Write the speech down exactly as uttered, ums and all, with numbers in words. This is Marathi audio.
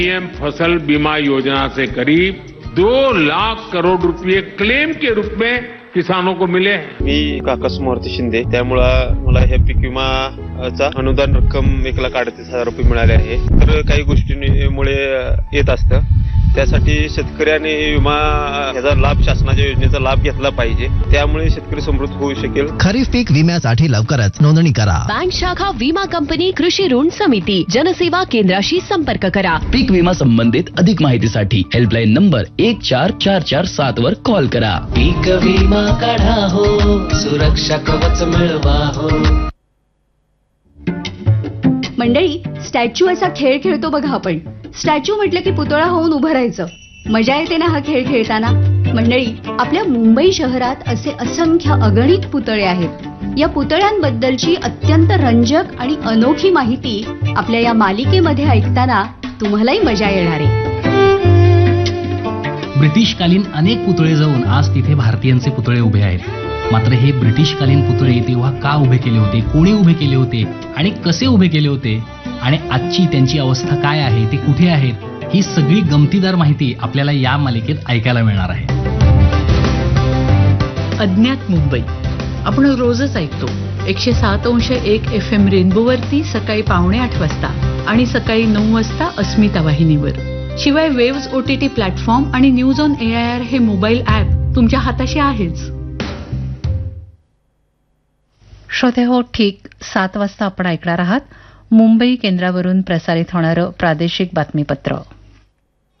पीएम फसल बीमा योजना से करीब दो लाख करोड़ रुपए क्लेम के रूप में किसानों को मिले हैं। मी काकास मूर्ती शिंदे, त्यामुळं मला ह्या पीक विमाचा अनुदान रक्कम एक लाख अडतीस हजार रुपये मिळाले आहे. तर काही गोष्टींमुळे येत असतं, त्यासाठी शेतकऱ्याने विमा याचा लाभ, शासनाच्या योजनेचा लाभ घेतला पाहिजे. त्यामुळे शेतकरी समृद्ध होऊ शकेल. खरीप पीक विम्यासाठी लवकरच नोंदणी करा. बँक शाखा विमा कंपनी कृषी ऋण समिती जनसेवा केंद्राशी संपर्क करा. पीक विमा संबंधित अधिक माहितीसाठी हेल्पलाईन नंबर एक चार चार चार सात वर कॉल करा. पीक विमा काढा हो, सुरक्षा कवच मिळवा हो. मंडळी, स्टॅच्यू असा खेळ खेळतो बघा आपण. स्टॅच्यू म्हटलं की पुतळा होऊन उभं राहायचं. मजा येते ना हा खेळ खेळताना. मंडळी, आपल्या मुंबई शहरात असे असंख्य अगणित पुतळे आहेत. या पुतळ्यांबद्दलची अत्यंत रंजक आणि अनोखी माहिती आपल्या या मालिकेमध्ये ऐकताना तुम्हालाही मजा येणार आहे. ब्रिटिशकालीन अनेक पुतळे जाऊन आज तिथे भारतीयांचे पुतळे उभे आहेत. मात्र हे ब्रिटिशकालीन पुतळे तेव्हा का उभे केले होते, कोणी उभे केले होते आणि कसे उभे केले होते आणि आजची त्यांची अवस्था काय आहे, ते कुठे आहेत, ही सगळी गमतीदार माहिती आपल्याला या मालिकेत ऐकायला मिळणार आहे. अज्ञात मुंबई आपण रोजच ऐकतो. एकशे सात अंश एक एफ एम रेनबोवरती सकाळी पावणे आठ वाजता आणि सकाळी नऊ वाजता अस्मिता वाहिनीवर. शिवाय वेव्स ओटीटी प्लॅटफॉर्म आणि news on A I R हे मोबाईल ऍप तुमच्या हाताशी आहेच. श्रोते हो, ठीक सात वाजता आपण ऐकणार आहात मुंबई केंद्रावरून प्रसारित होणारं प्रादेशिक बातमीपत्र.